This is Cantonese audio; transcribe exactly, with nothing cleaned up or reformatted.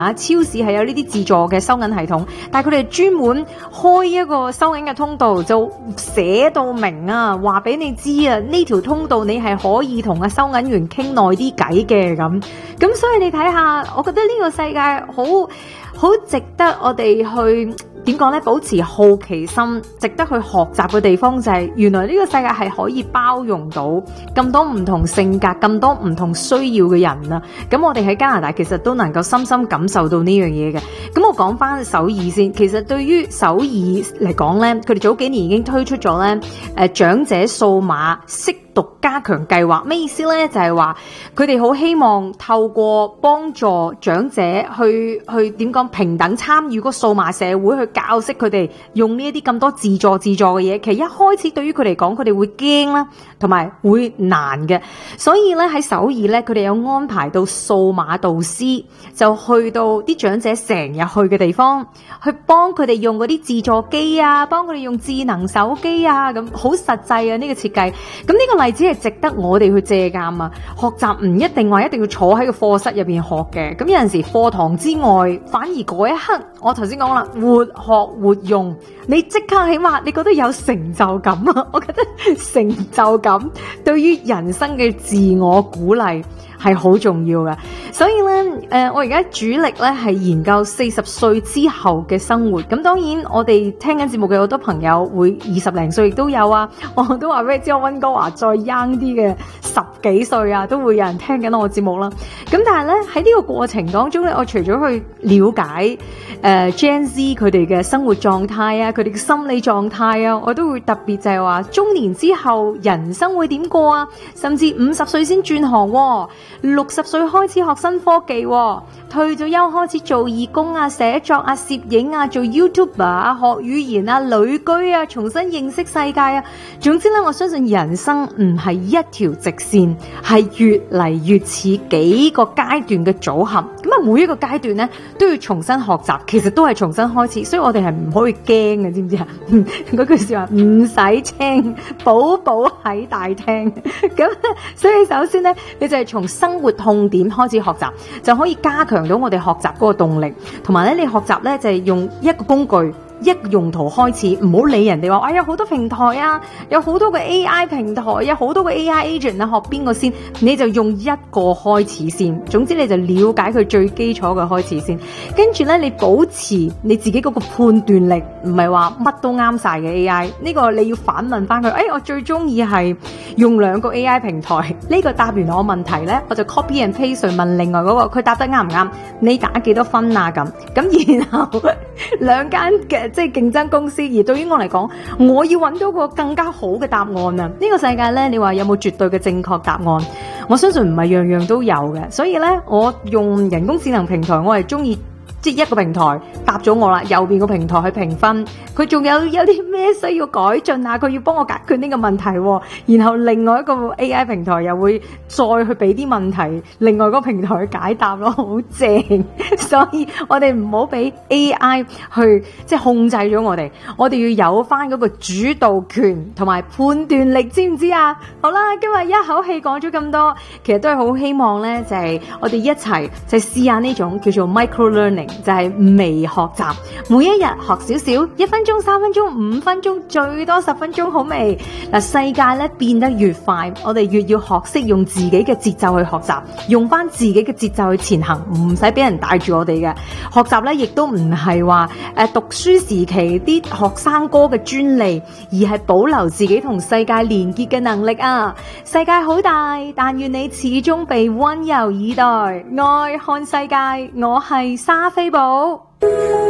啊，超市係有呢啲自助嘅收銀系統，但係佢哋專門開一個收銀嘅通道，就寫到明啊，話俾你知啊，呢條通道你係可以同阿收銀員傾耐啲偈嘅咁。咁所以你睇下，我覺得呢個世界好好值得我哋去點講呢？保持好奇心，值得去學習嘅地方就係、是、原來呢個世界係可以包容到咁多唔同性格、咁多唔同需要嘅人啊！咁我哋喺加拿大其實都能夠深深感受到呢樣嘢嘅。咁我講翻首爾先，其實對於首爾嚟講呢，佢哋早幾年已經推出咗呢誒長者數碼識讀加強計劃。咩意思呢？就係話佢哋好希望透過幫助長者去去點講平等參與個數碼社會，去教識佢哋用呢一啲咁多自助自助嘅嘢。其實一開始對於佢嚟講，佢哋會驚啦，同埋會難嘅。所以咧喺首爾咧，佢哋有安排到數碼導師，就去到啲長者成日去嘅地方，去幫佢哋用嗰啲自助機啊，幫佢哋用智能手機啊，咁好實際啊呢個設計。咁呢個例子係值得我哋去借鑑啊！學習唔一定話一定要坐喺個課室入邊學嘅，咁有陣時課堂之外，反而嗰一刻，我頭先講啦，活學活用，你即刻起碼你覺得有成就感啊！我覺得成就感對於人生嘅自我鼓勵係好重要嘅，所以咧，誒、呃，我而家主力咧係研究四十歲之後嘅生活。咁當然，我哋聽緊節目嘅好多朋友會二十零歲亦都有啊。我都話俾你知，我溫哥華再 young 啲嘅十幾歲啊，都會有人聽緊我節目啦。咁但係咧喺呢個過程當中咧，我除咗去了解誒、呃、Gen Z 佢哋嘅生活狀態啊，佢哋嘅心理狀態啊，我都會特別就係話中年之後人生會點過啊，甚至五十歲先轉行喎。六十歲開始學新科技，退咗休開始做義工啊、寫作啊、攝影啊、做 YouTuber 啊、學語言啊、旅居啊、重新認識世界啊。總之咧，我相信人生唔係一條直線，係越嚟越似幾個階段嘅組合。咁啊，每一個階段咧都要重新學習，其實都係重新開始。所以我哋係唔可以驚嘅，知唔知啊？嗰句說話唔使驚，寶寶喺大廳。咁所以首先咧，你就係從生活痛點開始學習，就可以加強到我哋學習嗰個動力。同埋咧，你學習咧就係用一個工具，一個用途開始，唔好理人哋話，哎呀好多平台啊，有好多個 A I 平台，有好多個 A I agent 啊，學邊個先？你就用一個開始先。總之你就了解佢最基礎嘅開始先，跟住咧你保持你自己嗰個判斷力，唔係話乜都啱晒嘅 A I。呢個你要反問翻佢，誒、哎、我最中意係用兩個 A I 平台，呢、這個答完我問題咧，我就 copy and paste 問另外嗰、那個，佢答得啱唔啱？你打幾多分啊？咁咁然後兩間嘅。即係競爭公司，而對於我嚟講，我要揾到個更加好嘅答案啊！呢個世界呢，你話有冇絕對嘅正確答案？我相信唔係樣樣都有嘅，所以呢，我用人工智能平台，我係中意。即係一個平台答咗我啦，右邊個平台去評分，佢仲有有啲咩需要改進啊？佢要幫我解決呢個問題喎，然後另外一個 A I 平台又會再去俾啲問題，另外嗰個平台去解答咯，好正。所以我哋唔好俾 A I 去即係控制咗我哋，我哋要有翻嗰個主導權同埋判斷力，知唔知啊？好啦，今日一口氣講咗咁多，其實都係好希望咧，就係我哋一齊就係試下呢種叫做 micro learning。就係微學習，每一日學少少，一分鐘、三分鐘、五分鐘，最多十分鐘，好未？嗱，世界咧變得越快，我哋越要學識用自己嘅節奏去學習，用翻自己嘅節奏去前行，唔使俾人帶住我哋嘅學習咧，亦都唔係話誒讀書時期啲學生哥嘅專利，而係保留自己同世界連結嘅能力啊！世界好大，但願你始終被溫柔以待，愛看世界，我係莎菲寶。